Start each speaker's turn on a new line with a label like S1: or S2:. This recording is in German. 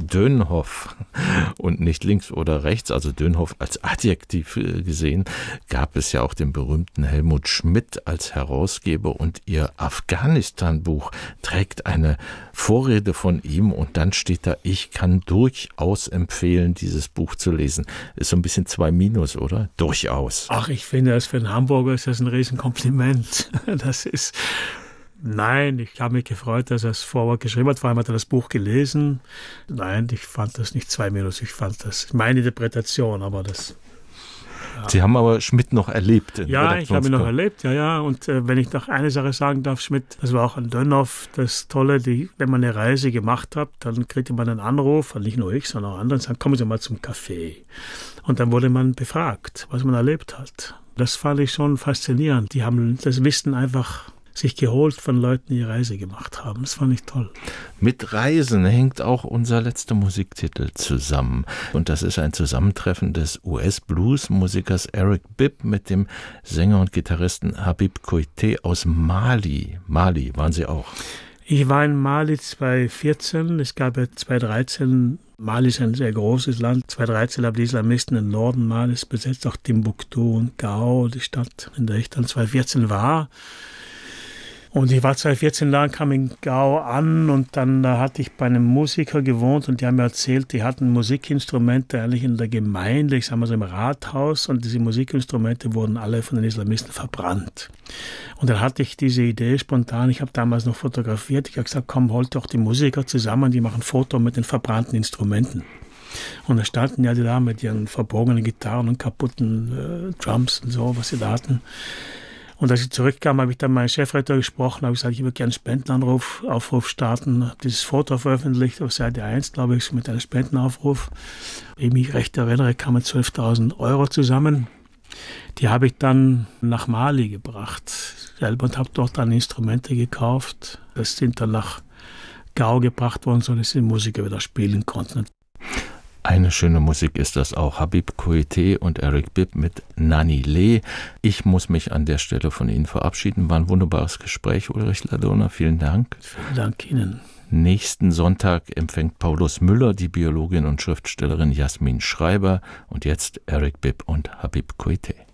S1: Dönhoff und nicht links oder rechts, also Dönhoff als Adjektiv gesehen, gab es ja auch den berühmten Helmut Schmidt als Herausgeber und ihr Afghanistan-Buch trägt eine Vorrede von ihm und dann steht da, ich kann durchaus empfehlen, dieses Buch zu lesen. Ist so ein bisschen 2-, oder? Durchaus.
S2: Ach, ich finde, für einen Hamburger ist das ein Riesenkompliment. Das ist... Nein, ich habe mich gefreut, dass er das Vorwort geschrieben hat. Vor allem hat er das Buch gelesen. Nein, ich fand das nicht 2-, ich fand das meine Interpretation, aber das... Ja.
S1: Sie haben aber Schmidt noch erlebt.
S2: Ja, ich habe ihn noch erlebt, ja. Und wenn ich noch eine Sache sagen darf, Schmidt, das war auch an Dönhoff das Tolle, wenn man eine Reise gemacht hat, dann kriegte man einen Anruf, nicht nur ich, sondern auch andere, sagen, kommen Sie mal zum Café. Und dann wurde man befragt, was man erlebt hat. Das fand ich schon faszinierend. Die haben das Wissen einfach sich geholt von Leuten, die Reise gemacht haben. Das fand ich toll.
S1: Mit Reisen hängt auch unser letzter Musiktitel zusammen. Und das ist ein Zusammentreffen des US-Blues-Musikers Eric Bibb mit dem Sänger und Gitarristen Habib Koité aus Mali. Mali waren Sie auch?
S2: Ich war in Mali 2014. Es gab ja 2013. Mali ist ein sehr großes Land. 2013 haben die Islamisten den Norden Malis besetzt, auch Timbuktu und Gao, die Stadt, in der ich dann 2014 war. Und ich war 2014 da, kam in Gao an und dann hatte ich bei einem Musiker gewohnt und die haben mir erzählt, die hatten Musikinstrumente eigentlich in der Gemeinde, ich sage mal so im Rathaus, und diese Musikinstrumente wurden alle von den Islamisten verbrannt. Und dann hatte ich diese Idee spontan, ich habe damals noch fotografiert, ich habe gesagt, komm, holt doch die Musiker zusammen, die machen Foto mit den verbrannten Instrumenten. Und da standen ja die da mit ihren verbogenen Gitarren und kaputten Drums und so, was sie da hatten. Und als ich zurückkam, habe ich dann mit meinem Chefredakteur gesprochen, habe gesagt, ich würde gerne einen Spendenaufruf starten, habe dieses Foto veröffentlicht auf Seite 1, glaube ich, mit einem Spendenaufruf. Wenn ich mich recht erinnere, kamen 12.000 € zusammen. Die habe ich dann nach Mali gebracht selber und habe dort dann Instrumente gekauft. Das sind dann nach Gao gebracht worden, sodass die Musiker wieder spielen konnten.
S1: Eine schöne Musik ist das auch. Habib Koité und Eric Bibb mit Nani Le. Ich muss mich an der Stelle von Ihnen verabschieden. War ein wunderbares Gespräch, Ulrich Ladurner. Vielen Dank.
S2: Vielen Dank Ihnen.
S1: Nächsten Sonntag empfängt Paulus Müller die Biologin und Schriftstellerin Jasmin Schreiber und jetzt Eric Bibb und Habib Koité.